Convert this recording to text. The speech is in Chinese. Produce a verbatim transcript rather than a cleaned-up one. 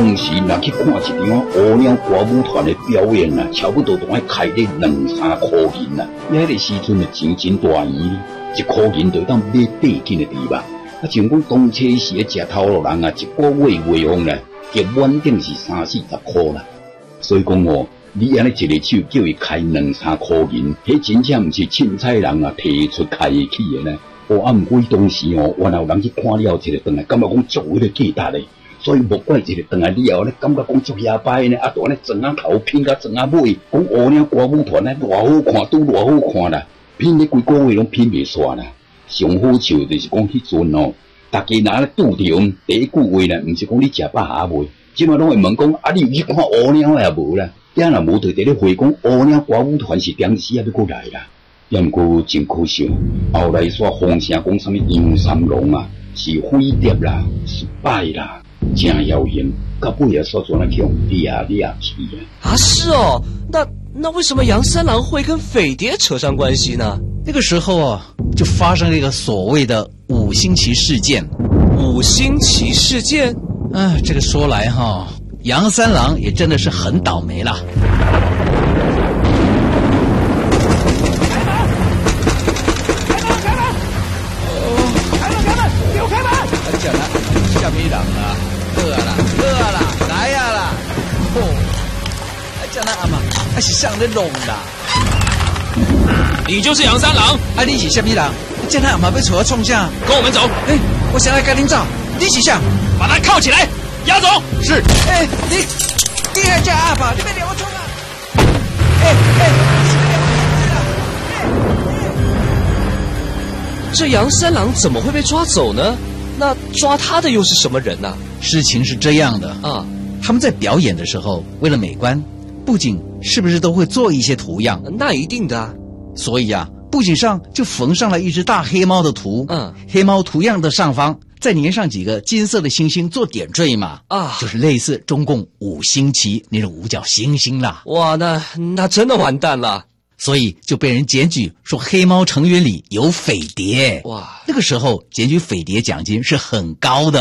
当时若去看一场乌鸟歌舞团的表演啊，差不多都爱开咧两三块银啊。遐个时阵的钱真大元，一块银就当买八斤的猪肉。啊，像讲当初时的食头路人啊，一个月月俸咧，计稳定是三四十块啦。所以讲哦，你安尼一个手叫伊开两三块银，迄真正毋是凊彩人啊提出开得起的呢。哦，啊，毋过当时哦，原来有人去看了一个顿来，感觉讲足有个价值的。所以无怪一个顿来了后咧，感觉讲足遐歹呢，啊，都安尼装啊头拼甲装啊尾，讲乌鸟歌舞团咧偌好看，拄偌好看啦，拼咧规个月拢拼袂煞啦。上好笑就是讲迄阵哦，大家若咧拄着第一句话咧，毋是讲你食饱啊未，即马拢会问讲啊，你有去看乌鸟也无啦？遐若无就伫咧回讲乌鸟歌舞团是当时啊要过来啦。也毋过真可惜，后来煞风声讲什么杨三郎啊是飞碟啦，失败啦。真妖艳，到尾也说做那去用掠掠去啊！是哦，那那为什么杨三郎会跟匪谍扯上关系呢？ 那个时候啊，就发生了一个所谓的五星旗事件。 五星旗事件？ 啊，这个说来哈，杨三郎也真的是很倒霉啦。还是上得弄啦！ 你就是杨三郎， 啊，你是什么人？叫他阿妈被扯到冲下， 跟我们走。 哎、欸，我想来跟您走，你是谁？ 把他铐起来，押走。 是。哎、欸，你，你还叫阿爸，你别连我冲啊！哎哎， 这杨三郎怎么会被抓走呢？那抓他的又是什么人呢、啊？ 事情是这样的啊，他们在表演的时候，为了美观。布景是不是都会做一些图样？ 那一定的啊。 所以啊，布景上就缝上了一只大黑猫的图。嗯，黑猫图样的上方再粘上几个金色的星星做点缀嘛。啊，就是类似中共五星旗那种五角星星啦。 哇，那那真的完蛋了。 所以就被人检举说黑猫成员里有匪谍。哇，那个时候检举匪谍奖金是很高的。